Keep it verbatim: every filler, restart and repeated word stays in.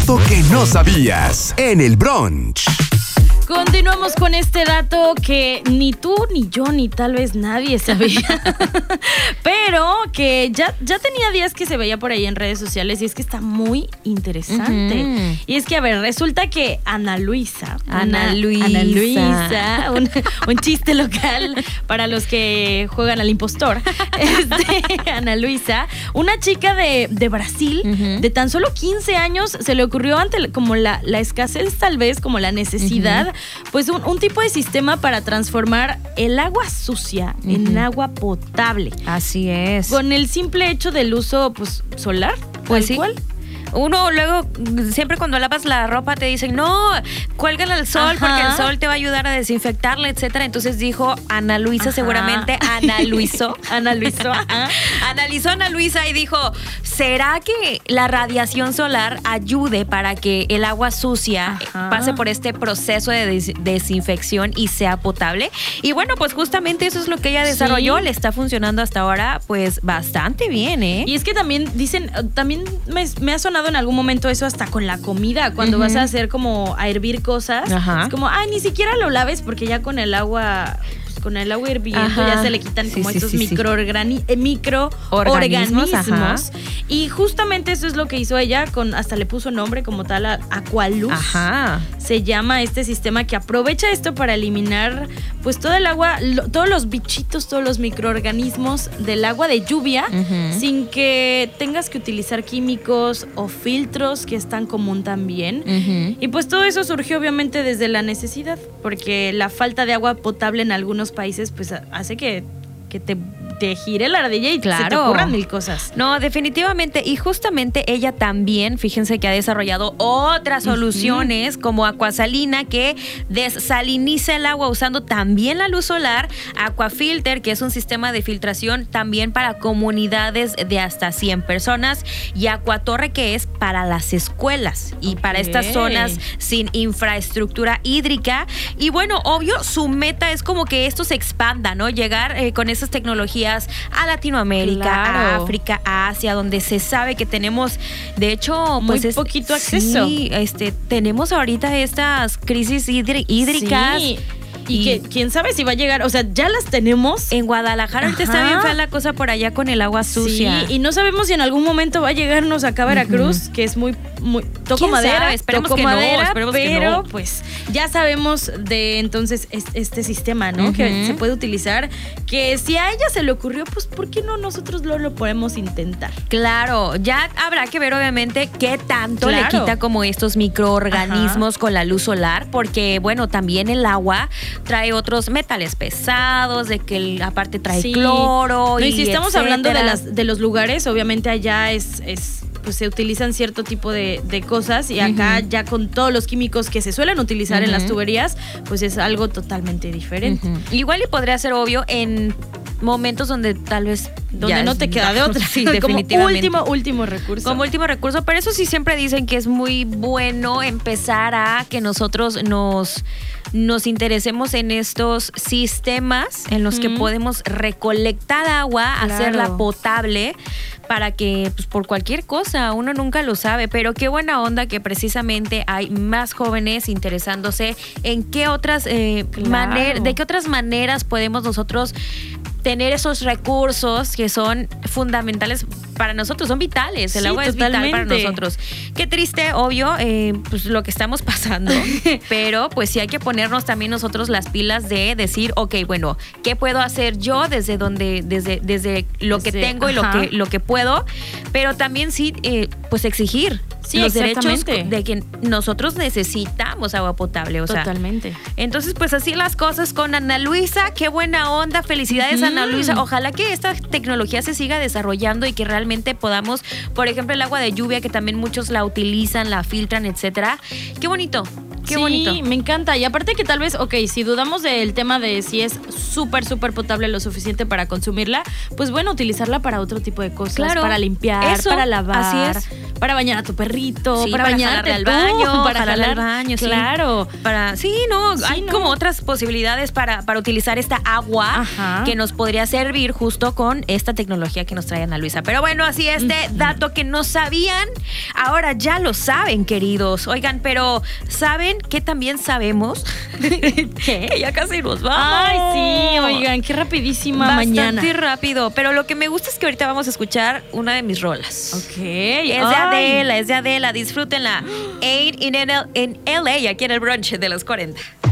dato que no sabías en el brunch. Continuamos con este dato que ni tú, ni yo, ni tal vez nadie sabía. Pero que ya, ya tenía días que se veía por ahí en redes sociales y es que está muy interesante. Uh-huh. Y es que, a ver, resulta que Ana Luisa. Ana una, Luisa. Ana Luisa. Un, un chiste local para los que juegan al impostor. Este, Ana Luisa, una chica de, de Brasil, uh-huh. de tan solo quince años, se le ocurrió ante como la, la escasez, tal vez, como la necesidad, uh-huh. pues un, un tipo de sistema para transformar el agua sucia uh-huh. en agua potable. Así es. Con el simple hecho del uso pues solar, pues tal sí. cual. Uno luego, siempre cuando lavas la ropa te dicen, no, cuélgala al sol. Ajá. Porque el sol te va a ayudar a desinfectarla, etcétera. Entonces dijo Ana Luisa, Ajá. seguramente analizó. Analizó. Analizó Ana Luisa y dijo, ¿será que la radiación solar ayude para que el agua sucia Ajá. pase por este proceso de des- desinfección y sea potable? Y bueno, pues justamente eso es lo que ella desarrolló. Sí. Le está funcionando hasta ahora pues bastante bien, ¿eh? Y es que también dicen, también me, me ha sonado en algún momento eso hasta con la comida, cuando uh-huh. vas a hacer como a hervir cosas, Ajá. es como, ay, ni siquiera lo laves porque ya con el agua, pues con el agua hirviendo Ajá. ya se le quitan como sí, estos sí, microorganismos, sí. eh, microorganismos. Y justamente eso es lo que hizo ella, con hasta le puso nombre como tal a Aqualuz. Ajá. Se llama este sistema que aprovecha esto para eliminar pues todo el agua, lo, todos los bichitos, todos los microorganismos del agua de lluvia, uh-huh. sin que tengas que utilizar químicos o filtros, que es tan común también. Uh-huh. Y pues todo eso surgió obviamente desde la necesidad, porque la falta de agua potable en algunos países pues hace que, que te, te gire la ardilla y claro. se te ocurran mil cosas. No, definitivamente. Y justamente ella también, fíjense que ha desarrollado otras soluciones uh-huh. como Aquasalina, que desaliniza el agua usando también la luz solar, Aquafilter, que es un sistema de filtración también para comunidades de hasta cien personas, y Aquatorre, que es para las escuelas y okay. para estas zonas sin infraestructura hídrica. Y bueno, obvio, su meta es como que esto se expanda, ¿no? Llegar eh, con esas tecnologías a Latinoamérica, claro. a África, a Asia, donde se sabe que tenemos, de hecho, muy pues es, poquito acceso. Sí, este, tenemos ahorita estas crisis hídri- hídricas. Sí. Y, y que quién sabe si va a llegar, o sea, ya las tenemos. En Guadalajara ahorita está bien fea la cosa por allá con el agua sucia. Sí, y no sabemos si en algún momento va a llegarnos acá a Veracruz, uh-huh. que es muy, muy toco madera, sabe? Esperemos toco que madera, no, esperemos pero que no. pues ya sabemos de entonces este sistema, ¿no? Uh-huh. Que se puede utilizar, que si a ella se le ocurrió, pues ¿por qué no nosotros lo, lo podemos intentar? Claro, ya habrá que ver obviamente qué tanto claro. le quita como estos microorganismos Ajá. con la luz solar, porque bueno, también el agua trae otros metales pesados, de que el, aparte trae sí. cloro. No, y, y si estamos etcétera. hablando de las de los lugares, obviamente allá es, es pues se utilizan cierto tipo de, de cosas y acá uh-huh. ya con todos los químicos que se suelen utilizar uh-huh. en las tuberías, pues es algo totalmente diferente. Uh-huh. Igual y podría ser obvio en momentos donde tal vez donde no te queda de otra, sí, como definitivamente. último último recurso. Como último recurso, pero eso sí siempre dicen que es muy bueno empezar a que nosotros nos nos interesemos en estos sistemas en los uh-huh. que podemos recolectar agua, claro. hacerla potable, para que pues por cualquier cosa, uno nunca lo sabe, pero qué buena onda que precisamente hay más jóvenes interesándose en qué otras eh, claro. maneras, de qué otras maneras podemos nosotros tener esos recursos que son fundamentales para nosotros, son vitales. El sí, agua totalmente. es vital para nosotros. Qué triste, obvio, eh, pues lo que estamos pasando, pero pues sí hay que ponernos también nosotros las pilas de decir, ok, bueno, ¿qué puedo hacer yo desde donde, desde, desde lo que desde, tengo y lo que, lo que puedo? Pero también sí, eh, pues exigir sí, los derechos exactamente. de que nosotros necesitamos agua potable. O totalmente. Sea, entonces, pues así las cosas con Ana Luisa. Qué buena onda. Felicidades, uh-huh. Ana Luisa. Ojalá que esta tecnología se siga desarrollando y que realmente podamos, por ejemplo, el agua de lluvia, que también muchos la utilizan, la filtran, etcétera. Qué bonito. Qué sí, bonito. me encanta. Y aparte que tal vez, ok, si dudamos del tema de si es súper, súper potable lo suficiente para consumirla, pues bueno, utilizarla para otro tipo de cosas. Claro. Para limpiar, Eso, para lavar. así es. Para bañar a tu perrito, Sí, para, para bañarte jalarle al tú, baño, para jalarle jalar al baño, sí. Claro. Para, sí, no, Sí, hay no. como otras posibilidades para, para utilizar esta agua Ajá. que nos podría servir justo con esta tecnología que nos trae Ana Luisa. Pero bueno, así este dato que no sabían, ahora ya lo saben, queridos. Oigan, pero ¿saben qué también sabemos? ¿Qué? Que ya casi nos vamos. Ay, sí, oigan, qué rapidísima Bastante mañana. rápido, pero lo que me gusta es que ahorita vamos a escuchar una de mis rolas. Ok. Es de Adela, es de Adela, disfrútenla. Ain't in L A, aquí en el brunch de los cuarenta.